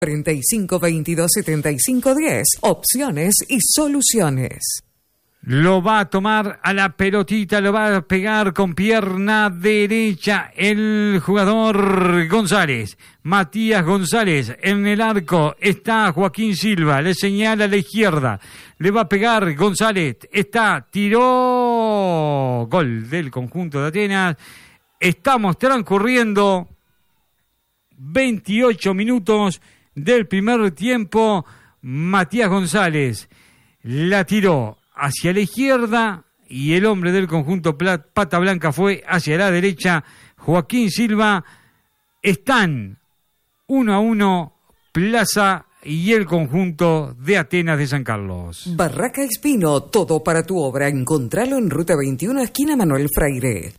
45 22 75 10. Opciones y soluciones. Lo va a tomar a la pelotita, lo va a pegar con pierna derecha el jugador González. Matías González en el arco está Joaquín Silva, le señala a la izquierda, le va a pegar González, tiró, gol del conjunto de Atenas. Estamos transcurriendo 28 minutos del primer tiempo. Matías González la tiró hacia la izquierda y el hombre del conjunto Pata Blanca fue hacia la derecha. Joaquín Silva. Están 1-1 Plaza y el conjunto de Atenas de San Carlos. Barraca Espino, todo para tu obra. Encontralo en Ruta 21, esquina Manuel Freire.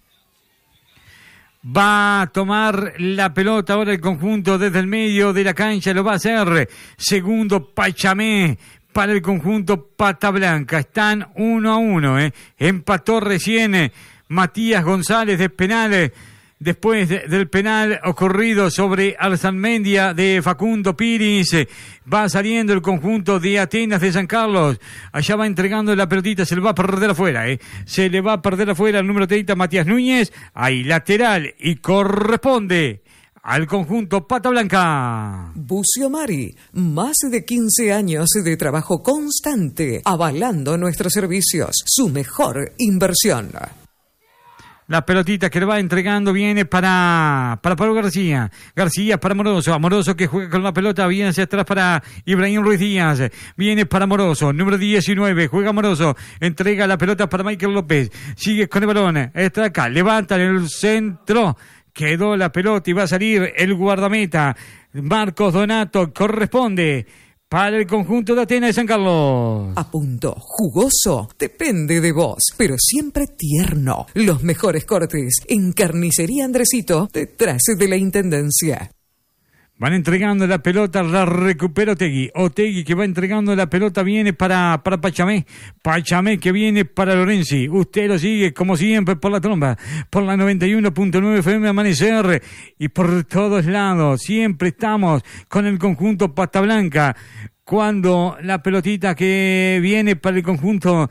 Va a tomar la pelota ahora el conjunto desde el medio de la cancha, lo va a hacer segundo Pachamé para el conjunto Pata Blanca. Están 1-1, empató recién Matías González de penal, después del penal ocurrido sobre Arzamendia de Facundo Piris. Va saliendo el conjunto de Atenas de San Carlos, allá va entregando la pelotita, se le va a perder afuera, se le va a perder afuera el número 30 Matías Núñez, ahí lateral y corresponde al conjunto Pata Blanca. Bucio Mari, más de 15 años de trabajo constante, avalando nuestros servicios, su mejor inversión. La pelotita que le va entregando viene para Pablo García. García para Moroso. Moroso que juega con la pelota. Viene hacia atrás para Ibrahim Ruiz Díaz. Viene para Moroso. Número 19. Juega Moroso. Entrega la pelota para Michael López. Sigue con el balón. Está acá. Levanta en el centro. Quedó la pelota y va a salir el guardameta. Marcos Donato. Corresponde para el conjunto de Atenas de San Carlos. A punto, jugoso, depende de vos, pero siempre tierno. Los mejores cortes en Carnicería Andresito, detrás de la Intendencia. Van entregando la pelota, la recupera Otegui. Otegui que va entregando la pelota, viene para Pachamé. Pachamé que viene para Lorenzi. Usted lo sigue como siempre por la tromba, por la 91.9 FM Amanecer y por todos lados. Siempre estamos con el conjunto Pata Blanca. Cuando la pelotita que viene para el conjunto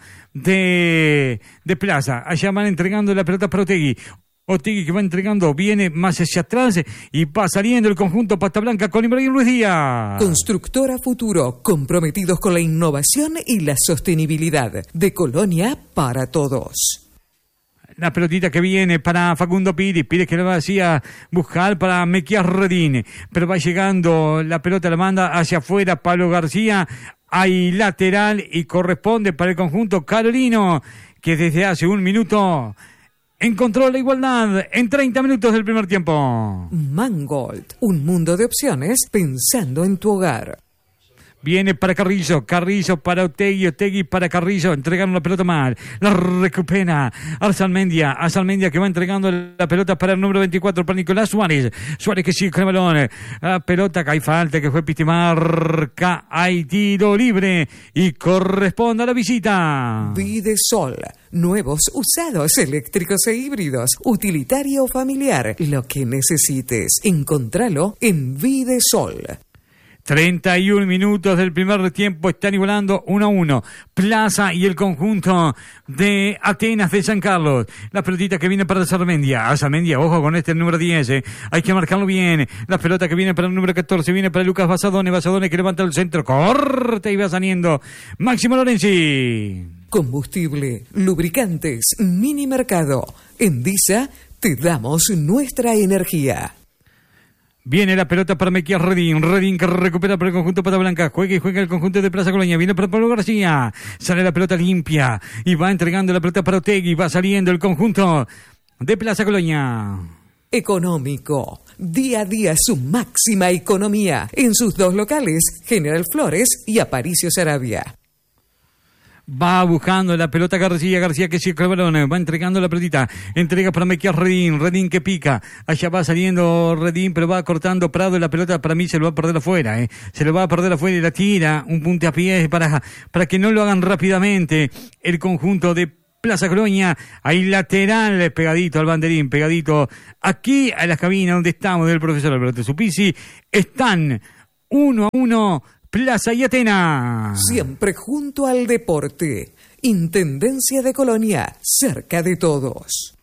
de Plaza. Allá van entregando la pelota para Otegui. Otegui que va entregando, viene más hacia atrás y va saliendo el conjunto Pata Blanca con Ibrahim Ruiz Díaz. Constructora Futuro, comprometidos con la innovación y la sostenibilidad. De Colonia para todos. La pelotita que viene para Facundo Pires que le va a buscar para Mequías Redín, pero va llegando la pelota, la manda hacia afuera Pablo García, hay lateral y corresponde para el conjunto carolino, que desde hace un minuto encontró la igualdad en 30 minutos del primer tiempo. Mangold, un mundo de opciones pensando en tu hogar. Viene para Carrizo para Otegui para Carrizo, entregaron la pelota mal, la recupera Arzamendia que va entregando la pelota para el número 24 para Nicolás Suárez que sigue con el balón, la pelota que hay falta, que fue Pitimarca, hay tiro libre y corresponde a la visita. Videsol, nuevos, usados, eléctricos e híbridos, utilitario o familiar, lo que necesites, encontralo en Videsol. 31 minutos del primer tiempo, están igualando 1-1. Plaza y el conjunto de Atenas de San Carlos. La pelotita que viene para Arzamendia, ojo con este el número 10, hay que marcarlo bien. La pelota que viene para el número 14, viene para Lucas Basadone que levanta el centro, corta y va saliendo Máximo Lorenzi. Combustible, lubricantes, mini mercado. En Disa te damos nuestra energía. Viene la pelota para Mequías Redín que recupera para el conjunto Pata Blanca, juega el conjunto de Plaza Colonia, viene para Pablo García, sale la pelota limpia y va entregando la pelota para Otegui, va saliendo el conjunto de Plaza Colonia. Económico, día a día su máxima economía, en sus dos locales, General Flores y Aparicio Saravia. Va buscando la pelota García que sigue con el balón, va entregando la pelotita, entrega para Mequías Redín que pica, allá va saliendo Redín, pero va cortando Prado, la pelota para mí se lo va a perder afuera, se lo va a perder afuera y la tira, un puntapié para que no lo hagan rápidamente el conjunto de Plaza Colonia, hay lateral pegadito al banderín, pegadito aquí a la cabina donde estamos del profesor Alberto Supisi. Están 1-1, Plaza y Atenas. Siempre junto al deporte. Intendencia de Colonia, cerca de todos.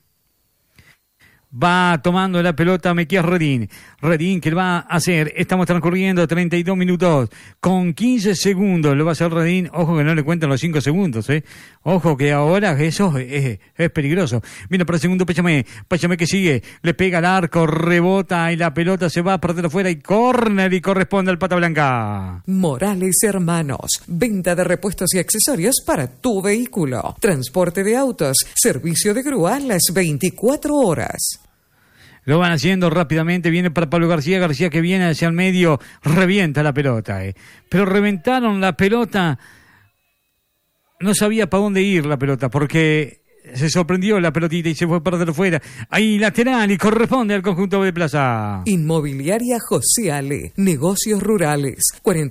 Va tomando la pelota Mequías Redín. Redín que lo va a hacer. Estamos transcurriendo 32 minutos con 15 segundos. Lo va a hacer Redín. Ojo que no le cuentan los 5 segundos. Ojo que ahora eso es peligroso. Mira para el segundo Pachamé. Pachamé que sigue. Le pega al arco. Rebota y la pelota se va a perder afuera. Y córner y corresponde al Pata Blanca. Morales Hermanos. Venta de repuestos y accesorios para tu vehículo. Transporte de autos. Servicio de grúa las 24 horas. Lo van haciendo rápidamente, viene para Pablo García, García que viene hacia el medio, revienta la pelota. Pero reventaron la pelota, no sabía para dónde ir la pelota, porque se sorprendió la pelotita y se fue para perder fuera. Ahí lateral y corresponde al conjunto de Plaza. Inmobiliaria José Ale, negocios rurales,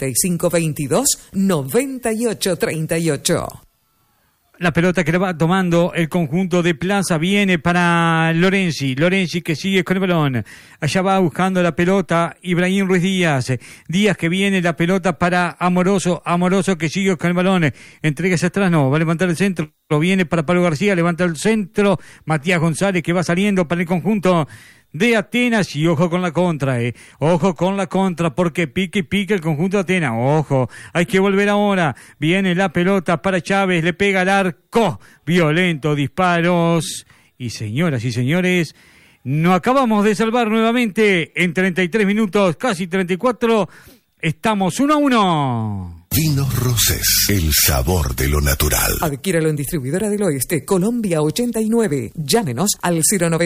4522-9838. La pelota que la va tomando el conjunto de Plaza viene para Lorenzi. Lorenzi que sigue con el balón. Allá va buscando la pelota Ibrahim Ruiz Díaz. Díaz que viene la pelota para Amoroso. Amoroso que sigue con el balón. Entrega hacia atrás, no. Va a levantar el centro. Viene para Pablo García. Levanta el centro. Matías González que va saliendo para el conjunto de Atenas y ojo con la contra, ojo con la contra porque pique el conjunto de Atenas, ojo, hay que volver ahora, viene la pelota para Chávez, le pega al arco, violento disparos y señoras y señores, no acabamos de salvar nuevamente en 33 minutos, casi 34, estamos 1-1. Vinos Rosés, el sabor de lo natural. Adquiéralo en Distribuidora del Oeste, Colombia 89. Llámenos al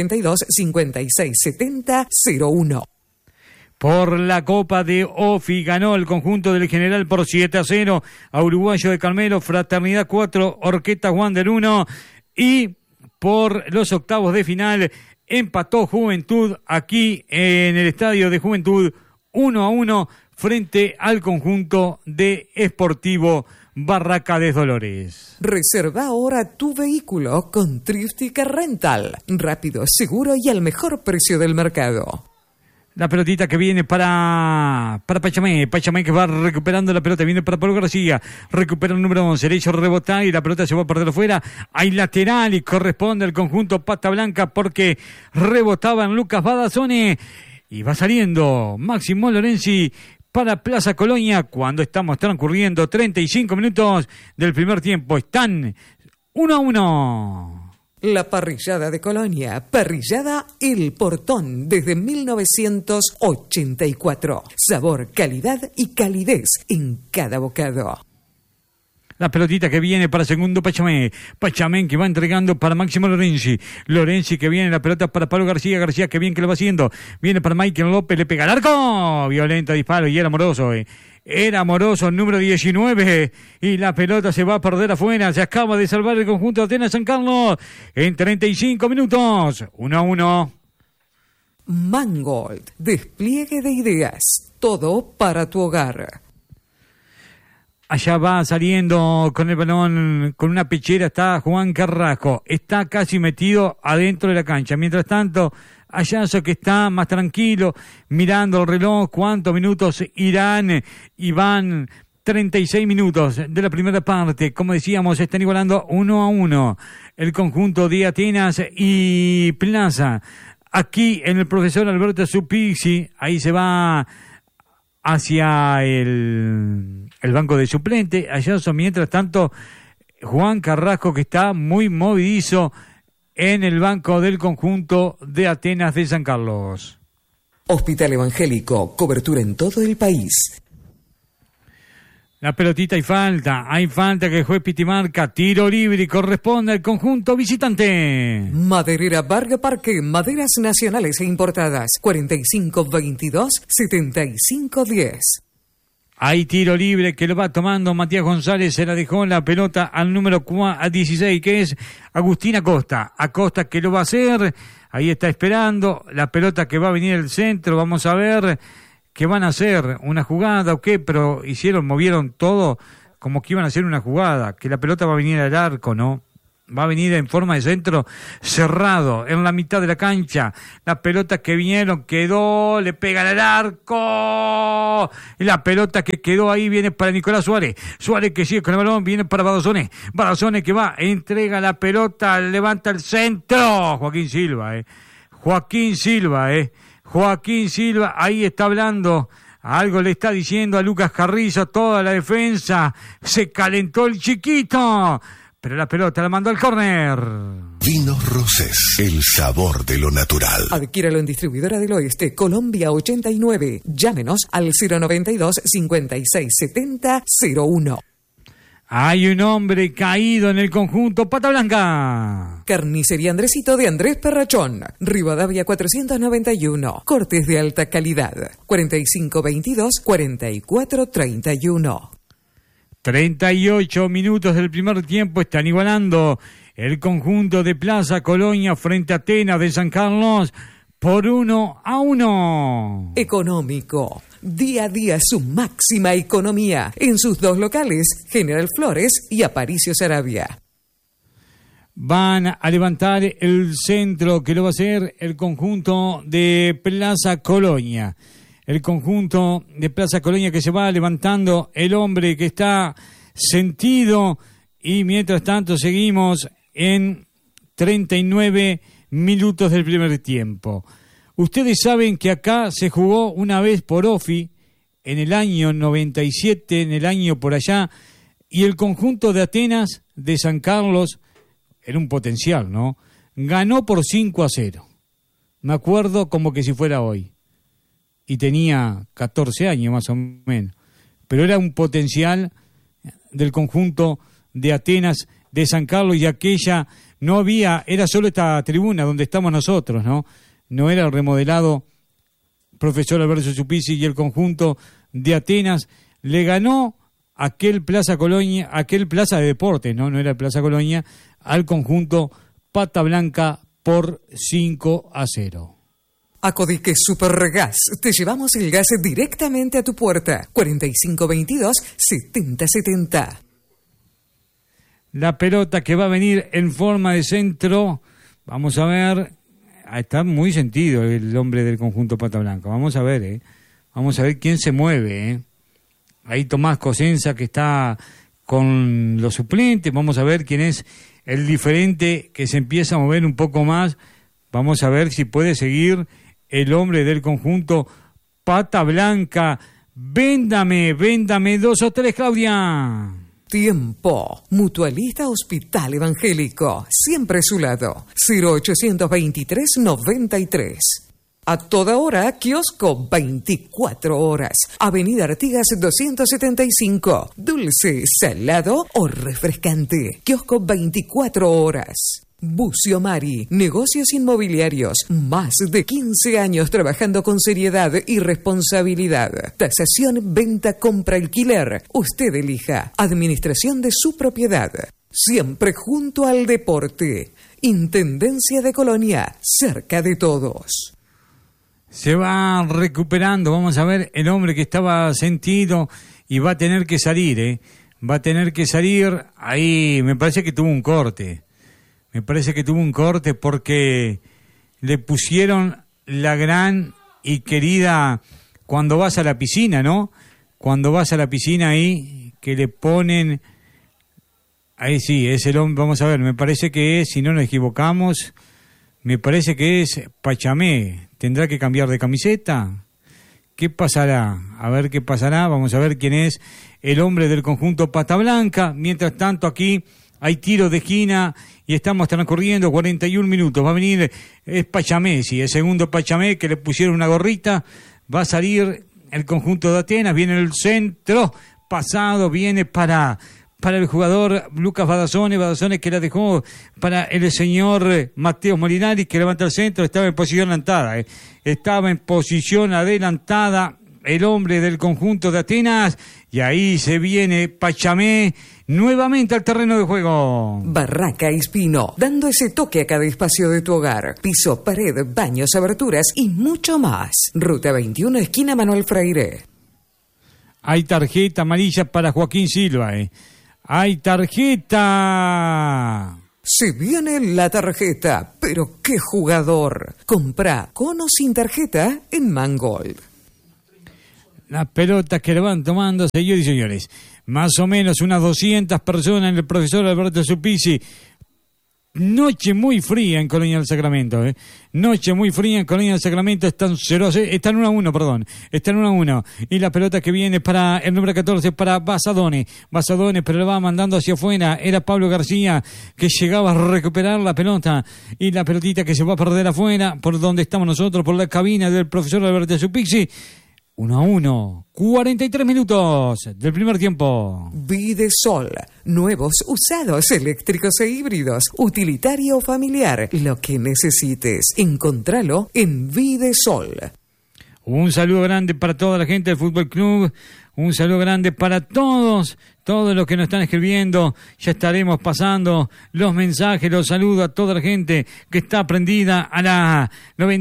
092-5670-01. Por la Copa de OFI ganó el conjunto del General por 7-0 a Uruguayo de Carmelo, Fraternidad 4, Orquesta Wander 1 y por los octavos de final empató Juventud aquí en el Estadio de Juventud 1-1 frente al conjunto de Sportivo Barraca de Dolores. Reserva ahora tu vehículo con Triftica Rental. Rápido, seguro y al mejor precio del mercado. La pelotita que viene para Pachamé. Pachamé que va recuperando la pelota. Viene para Pablo García. Recupera el número 11. Le hizo rebotar y la pelota se va a perder afuera. Hay lateral y corresponde al conjunto Pata Blanca porque rebotaban Lucas Badazone. Y va saliendo Máximo Lorenzi para Plaza Colonia cuando estamos transcurriendo 35 minutos del primer tiempo. Están 1-1. La parrillada de Colonia, parrillada El Portón desde 1984. Sabor, calidad y calidez en cada bocado. La pelotita que viene para segundo Pachamé. Pachamé que va entregando para Máximo Lorenzi. Lorenzi que viene la pelota para Pablo García. García que bien que lo va haciendo. Viene para Michael López. Le pega al arco. Violento disparo y era Amoroso. Era Amoroso el número 19. Y la pelota se va a perder afuera. Se acaba de salvar el conjunto de Atenas San Carlos. En 35 minutos. 1-1. Mangold. Despliegue de ideas. Todo para tu hogar. Allá va saliendo con el balón, con una pechera, está Juan Carrasco. Está casi metido adentro de la cancha. Mientras tanto, Ayazo que está más tranquilo, mirando el reloj, cuántos minutos irán. Y van 36 minutos de la primera parte. Como decíamos, están igualando 1-1 el conjunto de Atenas y Plaza. Aquí en el profesor Alberto Supizzi, ahí se va hacia el banco de suplente. Ayazo, mientras tanto, Juan Carrasco que está muy movidizo en el banco del conjunto de Atenas de San Carlos. Hospital Evangélico, cobertura en todo el país. La pelotita hay falta que el juez Pitimarca, tiro libre y corresponde al conjunto visitante. Maderera Varga Parque, maderas nacionales e importadas, 4522-7510. Hay tiro libre que lo va tomando Matías González, se la dejó la pelota al número 16, que es Agustín Acosta. Acosta que lo va a hacer, ahí está esperando, la pelota que va a venir al centro, vamos a ver qué van a hacer, una jugada o qué, pero movieron todo como que iban a hacer una jugada, que la pelota va a venir al arco, ¿no? va a venir en forma de centro cerrado, en la mitad de la cancha. La pelota que vinieron quedó, le pegan al arco. Y la pelota que quedó ahí viene para Nicolás Suárez. Suárez que sigue con el balón, viene para Barazone. Barazone que va, entrega la pelota, levanta el centro. Joaquín Silva, Joaquín Silva, ahí está hablando. Algo le está diciendo a Lucas Carrizo, toda la defensa. Se calentó el chiquito. Pero la pelota la mandó al córner. Vinos Rosés, el sabor de lo natural. Adquiéralo en Distribuidora del Oeste, Colombia 89. Llámenos al 092-5670-01. Hay un hombre caído en el conjunto Pata Blanca. Carnicería Andresito de Andrés Perrachón. Rivadavia 491. Cortes de alta calidad. 4522-4431. 38 minutos del primer tiempo están igualando el conjunto de Plaza Colonia frente a Atenas de San Carlos por 1-1. Económico. Día a día su máxima economía en sus dos locales, General Flores y Aparicio Saravia. Van a levantar el centro que lo va a hacer el conjunto de Plaza Colonia. El conjunto de Plaza Colonia que se va levantando, el hombre que está sentido, y mientras tanto seguimos en 39 minutos del primer tiempo. Ustedes saben que acá se jugó una vez por OFI en el año 97, en el año por allá, y el conjunto de Atenas de San Carlos, era un potencial, ¿no? Ganó por 5-0. Me acuerdo como que si fuera hoy. Y tenía 14 años más o menos. Pero era un potencial del conjunto de Atenas de San Carlos, y aquella no había, era solo esta tribuna donde estamos nosotros, ¿no? No era el remodelado profesor Alberto Supisi, y el conjunto de Atenas le ganó aquel Plaza Colonia, aquel Plaza de Deportes, no era el Plaza Colonia, al conjunto Pata Blanca por 5-0. A Codique Supergas te llevamos el gas directamente a tu puerta. 4522-7070. La pelota que va a venir en forma de centro, vamos a ver. Está muy sentido el hombre del conjunto Pata Blanca. Vamos a ver, Vamos a ver quién se mueve, Ahí Tomás Cosenza, que está con los suplentes. Vamos a ver quién es el diferente que se empieza a mover un poco más. Vamos a ver si puede seguir el hombre del conjunto Pata Blanca. Véndame 2 o 3, Claudia. Tiempo. Mutualista Hospital Evangélico. Siempre a su lado. 0823-93. A toda hora, kiosco 24 horas. Avenida Artigas 275. Dulce, salado o refrescante. Kiosco 24 horas. Bucio Mari, negocios inmobiliarios, más de 15 años trabajando con seriedad y responsabilidad. Tasación, venta, compra, alquiler. Usted elija. Administración de su propiedad. Siempre junto al deporte. Intendencia de Colonia, cerca de todos. Se va recuperando, vamos a ver, el hombre que estaba sentido y va a tener que salir, Va a tener que salir, ahí me parece que tuvo un corte. Porque le pusieron la gran y querida cuando vas a la piscina, ¿no? Cuando vas a la piscina ahí, que le ponen... Ahí sí, es el hombre, vamos a ver, me parece que es, si no nos equivocamos, me parece que es Pachamé. ¿Tendrá que cambiar de camiseta? ¿Qué pasará? A ver qué pasará, vamos a ver quién es el hombre del conjunto Pata Blanca. Mientras tanto aquí hay tiro de esquina y estamos transcurriendo 41 minutos. Va a venir, es Pachamé, sí, el segundo Pachamé, que le pusieron una gorrita. Va a salir el conjunto de Atenas, viene el centro pasado, viene para el jugador Lucas Barazone que la dejó para el señor Mateo Molinari, que levanta el centro. Estaba en posición adelantada, el hombre del conjunto de Atenas, y ahí se viene Pachamé nuevamente al terreno de juego. Barraca Espino, dando ese toque a cada espacio de tu hogar. Piso, pared, baños, aberturas y mucho más. Ruta 21, esquina Manuel Freire. Hay tarjeta amarilla para Joaquín Silva, Hay tarjeta Se viene la tarjeta, pero ¡qué jugador! Comprá con o sin tarjeta en Mangold. Las pelotas que le van tomando, señores y señores. Más o menos unas 200 personas en el profesor Alberto Supisi. Noche muy fría en Colonia del Sacramento, Noche muy fría en Colonia del Sacramento. Están 1-1, perdón. Están 1-1. Y la pelota que viene para el número 14, para Basadone, pero le va mandando hacia afuera. Era Pablo García que llegaba a recuperar la pelota. Y la pelotita que se va a perder afuera, por donde estamos nosotros, por la cabina del profesor Alberto Supisi. 1-1, 43 minutos del primer tiempo. Videsol, nuevos, usados, eléctricos e híbridos, utilitario o familiar, lo que necesites, encontralo en Videsol. Un saludo grande para toda la gente del Fútbol Club, un saludo grande para todos los que nos están escribiendo. Ya estaremos pasando los mensajes, los saludos a toda la gente que está prendida a la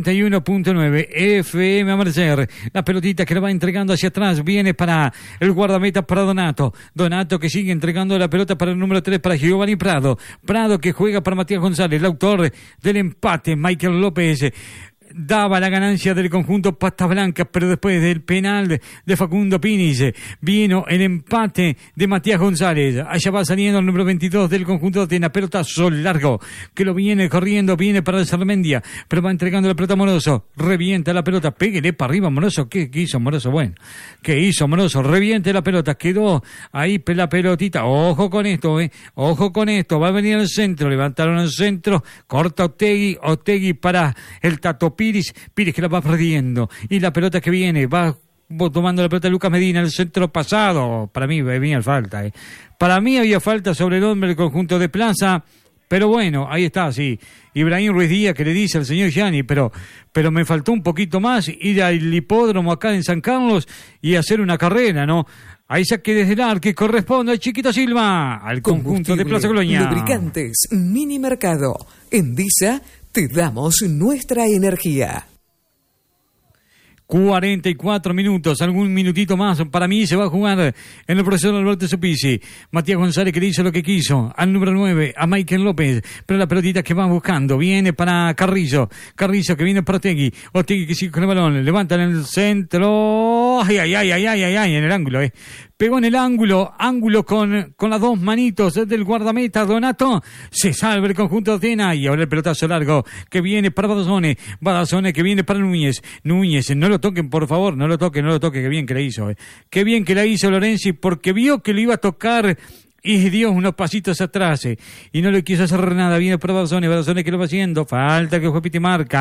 91.9 FM a Mercer. La pelotita que la va entregando hacia atrás viene para el guardameta, para Donato que sigue entregando la pelota para el número 3 para Giovanni Prado que juega para Matías González, el autor del empate. Michael López daba la ganancia del conjunto Pata Blanca, pero después del penal de Facundo Pinis vino el empate de Matías González. Allá va saliendo el número 22 del conjunto de Atenas, pelotazo largo que lo viene corriendo, viene para el Sarmendia, pero va entregando la pelota a Moroso, revienta la pelota, péguele para arriba Moroso. ¿Qué hizo Moroso? Bueno, ¿qué hizo Moroso? Reviente la pelota, quedó ahí la pelotita. Ojo con esto, ojo con esto, va a venir al centro, levantaron al centro, corta Otegui para el Tato Piris que la va perdiendo, y la pelota que viene, va tomando la pelota Lucas Medina, el centro pasado. Para mí había falta, Para mí había falta sobre el hombre del conjunto de Plaza, pero bueno, ahí está, sí. Ibrahim Ruiz Díaz que le dice al señor Gianni, pero me faltó un poquito más, ir al hipódromo acá en San Carlos y hacer una carrera, ¿no? Ahí saque desde el arco que corresponde al Chiquito Silva, al conjunto de Plaza Colonia. Lubricantes Mini Mercado. En Visa te damos nuestra energía. 44 minutos, algún minutito más para mí se va a jugar en el profesor Alberto Supisi. Matías González que le hizo lo que quiso al número 9, a Michael López, pero la pelotita que va buscando viene para Carrizo que viene para Otegui que sigue con el balón, levanta en el centro, ay, en el ángulo, pegó en el ángulo con las dos manitos del guardameta Donato, se salva el conjunto de Atenas y ahora el pelotazo largo que viene para Badazone que viene para Núñez, no lo toquen por favor, no lo toquen, qué bien que la hizo, qué bien que la hizo Lorenzi, porque vio que lo iba a tocar y dio unos pasitos atrás y no le quiso hacer nada. Viene para Badazone que lo va haciendo, falta que el juez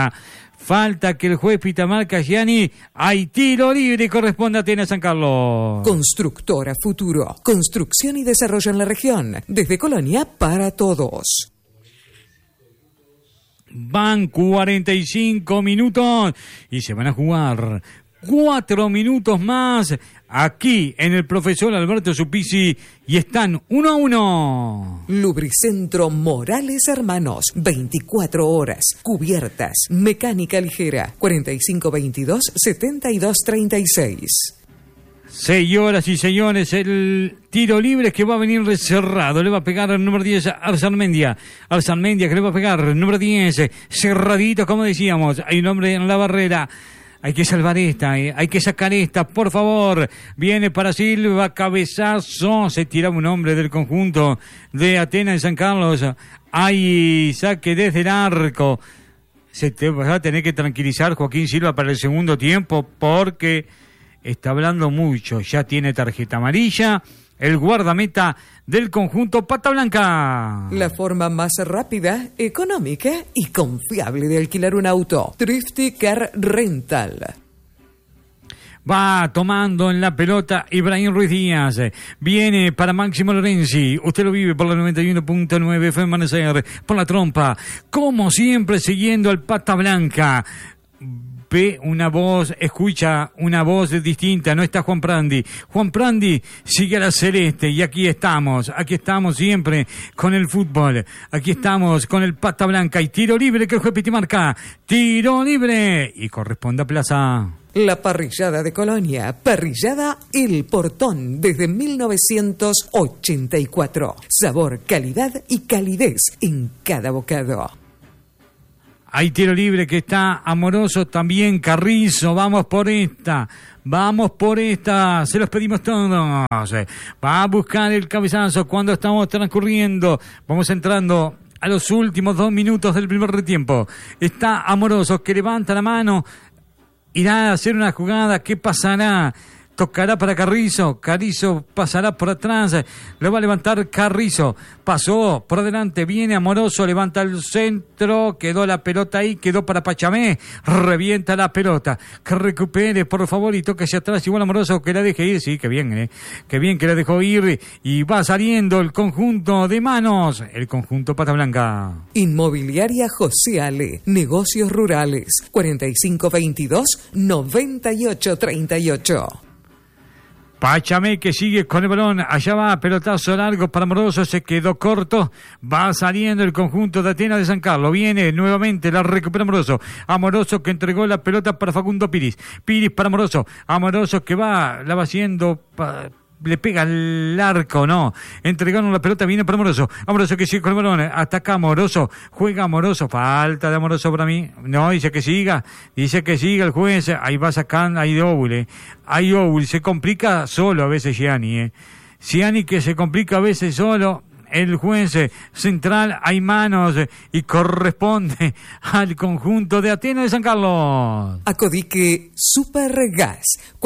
pita marca, Gianni, hay tiro libre y corresponde a Atenas San Carlos. Constructora Futuro, construcción y desarrollo en la región, desde Colonia para todos. Van 45 minutos y se van a jugar 4 minutos más aquí en el profesor Alberto Supisi y están 1-1. Lubricentro Morales Hermanos, 24 horas, cubiertas, mecánica ligera, 4522-7236. Señoras y señores, el tiro libre que va a venir cerrado, le va a pegar el número 10 Arzamendia que le va a pegar el número 10, cerradito como decíamos, hay un hombre en la barrera. Hay que salvar esta, hay que sacar esta, por favor. Viene para Silva, cabezazo. Se tiraba un hombre del conjunto de Atenas de San Carlos. Hay saque desde el arco. Se te va a tener que tranquilizar Joaquín Silva para el segundo tiempo porque está hablando mucho. Ya tiene tarjeta amarilla el guardameta del conjunto Pata Blanca. La forma más rápida, económica y confiable de alquilar un auto. Thrifty Car Rental. Va tomando en la pelota Ibrahim Ruiz Díaz. Viene para Máximo Lorenzi. Usted lo vive por la 91.9 FM Amanecer, por la trompa. Como siempre, siguiendo al Pata Blanca. Ve una voz, escucha una voz distinta, no está Juan Prandi. Juan Prandi sigue a la celeste y aquí estamos siempre con el fútbol, aquí estamos con el Pata Blanca y tiro libre que el juez Piti marca, tiro libre y corresponde a Plaza. La parrillada de Colonia, parrillada El Portón, desde 1984. Sabor, calidad y calidez en cada bocado. Hay tiro libre que está Amoroso también, Carrizo, vamos por esta, se los pedimos todos. Va a buscar el cabezazo cuando estamos transcurriendo, vamos entrando a los últimos 2 minutos del primer tiempo. Está Amoroso que levanta la mano, irá a hacer una jugada, ¿qué pasará? Tocará para Carrizo, Carrizo pasará por atrás, lo va a levantar Carrizo, pasó por adelante, viene Amoroso, levanta el centro, quedó la pelota ahí, quedó para Pachamé, revienta la pelota, que recupere por favor y toque hacia atrás, igual Amoroso que la deje ir, sí, que bien que la dejó ir, y va saliendo el conjunto de manos, el conjunto Pata Blanca. Inmobiliaria José Ale, negocios rurales, 4522-9838. Pachamé que sigue con el balón, allá va, pelotazo largo para Amoroso, se quedó corto, va saliendo el conjunto de Atenas de San Carlos, viene nuevamente, la recupera Amoroso que entregó la pelota para Facundo Piris para Amoroso que la va haciendo, le pega el arco, no, entregaron la pelota, viene para Amoroso que sigue con el balón, ataca Amoroso, juega Amoroso, falta de Amoroso para mí, no, dice que siga el juez, ahí va sacando, hay doble, se complica solo a veces Gianni que se complica a veces solo, el juez central, hay manos y corresponde al conjunto de Atenas de San Carlos. Acodique Supergas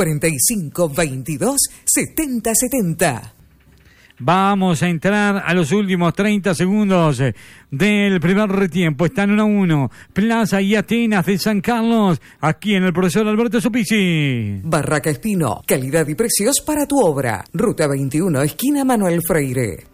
4522-7070. Vamos a entrar a los últimos 30 segundos del primer tiempo. Están 1-1. Plaza y Atenas de San Carlos, aquí en el profesor Alberto Supisi. Barraca Espino, calidad y precios para tu obra. Ruta 21, esquina Manuel Freire.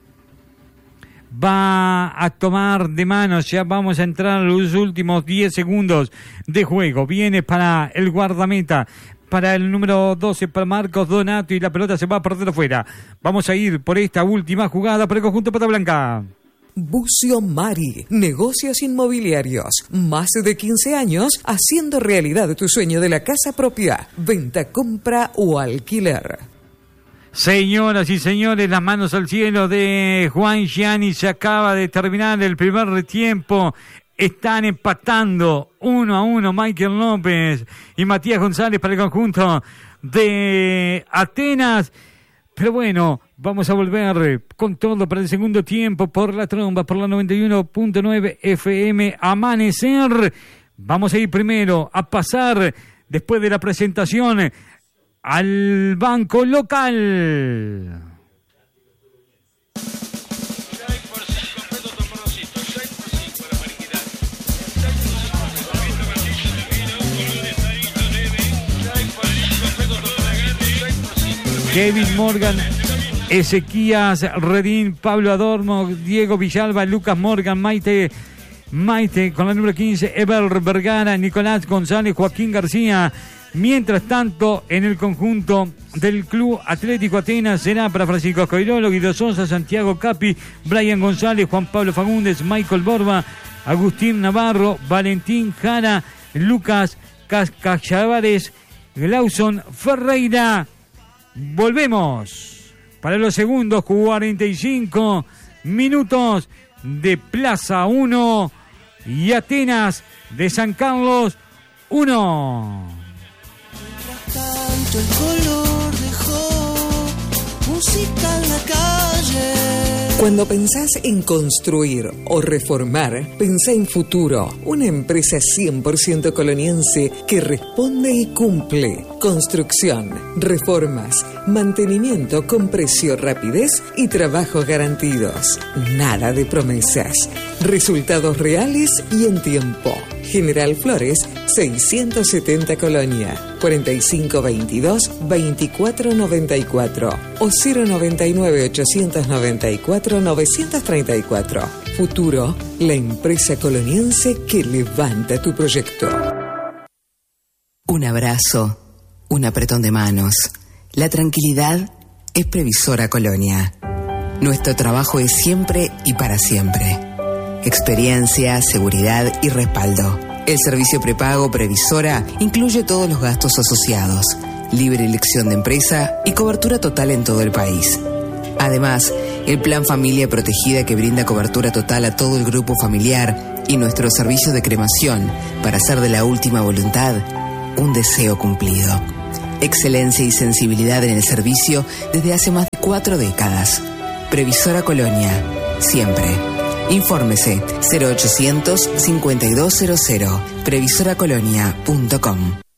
Va a tomar de manos, ya vamos a entrar a los últimos 10 segundos de juego. Viene para el guardameta, para el número 12, para Marcos Donato, y la pelota se va a perder afuera. Vamos a ir por esta última jugada para el conjunto Pata Blanca. Bucio Mari, negocios inmobiliarios, más de 15 años haciendo realidad tu sueño de la casa propia, venta, compra o alquiler. Señoras y señores, las manos al cielo de Juan Gianni. Se acaba de terminar el primer tiempo. Están empatando 1-1 Michael López y Matías González para el conjunto de Atenas. Pero bueno, vamos a volver con todo para el segundo tiempo por la tromba, por la 91.9 FM Amanecer. Vamos a ir primero a pasar, después de la presentación, al banco local. Kevin Morgan, Ezequías Redín, Pablo Adorno, Diego Villalba, Lucas Morgan, Maite con la número 15, Ever Vergara, Nicolás González, Joaquín García. Mientras tanto, en el conjunto del Club Atlético Atenas será para Francisco Coirolo, Guido Sosa, Santiago Capi, Brian González, Juan Pablo Fagundes, Michael Borba, Agustín Navarro, Valentín Jara, Lucas Cascachavares, Glauson Ferreira. Volvemos para los segundos 45 minutos de Plaza 1 y Atenas de San Carlos 1. Tanto el color dejó música en la calle. Cuando pensás en construir o reformar, pensá en Futuro, una empresa 100% coloniense que responde y cumple. Construcción, reformas, mantenimiento con precio, rapidez y trabajos garantidos. Nada de promesas. Resultados reales y en tiempo. General Flores, 670 Colonia, 4522-2494 o 099-894-934. Futuro, la empresa coloniense que levanta tu proyecto. Un abrazo, un apretón de manos. La tranquilidad es Previsora Colonia. Nuestro trabajo es siempre y para siempre. Experiencia, seguridad y respaldo. El servicio prepago Previsora incluye todos los gastos asociados, libre elección de empresa y cobertura total en todo el país. Además, el Plan Familia Protegida que brinda cobertura total a todo el grupo familiar y nuestro servicio de cremación para hacer de la última voluntad un deseo cumplido. Excelencia y sensibilidad en el servicio desde hace más de 4 décadas. Previsora Colonia, siempre. Infórmese 0800 5200 previsoracolonia.com.